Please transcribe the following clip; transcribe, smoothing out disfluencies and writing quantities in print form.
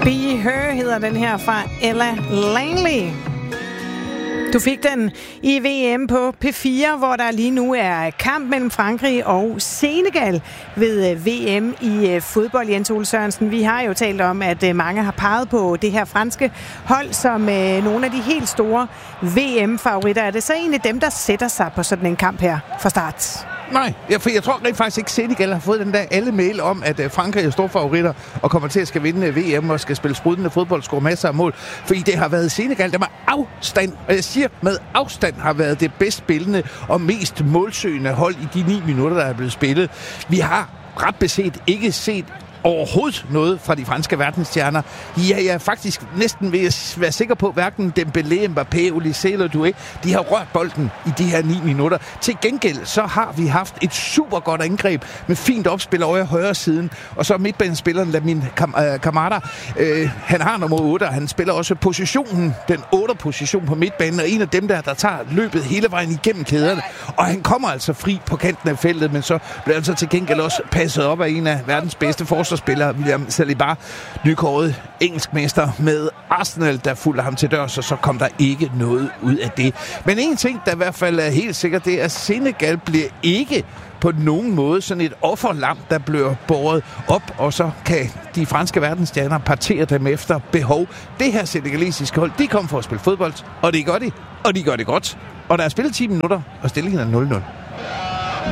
Be Her hedder den her fra Ella Langley. Du fik den i VM på P4, hvor der lige nu er kamp mellem Frankrig og Senegal ved VM i fodbold. Jens Ole Sørensen, vi har jo talt om, at mange har peget på det her franske hold som nogle af de helt store VM-favoritter. Er det så egentlig dem, der sætter sig på sådan en kamp her fra start? Nej, for jeg tror rent faktisk ikke, Senegal har fået den der alle mail om, at Frankrig er store favoritter og kommer til at skal vinde VM og skal spille sprudlende fodbold, score masser af mål. Fordi det har været Senegal, der med afstand, og jeg siger med afstand, har været det bedst spillende og mest målsøgende hold i de 9 minutter, der er blevet spillet. Vi har ret beset ikke set overhovedet noget fra de franske verdensstjerner. Jeg er faktisk næsten ved at være sikker på, hverken Dembélé, Mbappé, Olise eller Doué, de har rørt bolden i de her 9 minutter. Til gengæld så har vi haft et super godt angreb med fint opspil over i højre siden, og så midtbanespilleren Lamine Camara. Han har nummer 8, og han spiller også positionen, den 8. position på midtbanen, og en af dem der tager løbet hele vejen igennem kæderne. Og han kommer altså fri på kanten af feltet, men så bliver han så til gengæld også passet op af en af verdens bedste forsvarsspillere, William Saliba, nykåret engelskmester med Arsenal, der fulgte ham til dørs, og så kom der ikke noget ud af det. Men en ting, der i hvert fald er helt sikkert, det er, at Senegal bliver ikke på nogen måde sådan et offerlam, der bliver båret op, og så kan de franske verdensstjerner partere dem efter behov. Det her senegalesiske hold, de kommer for at spille fodbold, og det gør de, og de gør det godt. Og der er spillet 10 minutter, og stillingen er 0-0.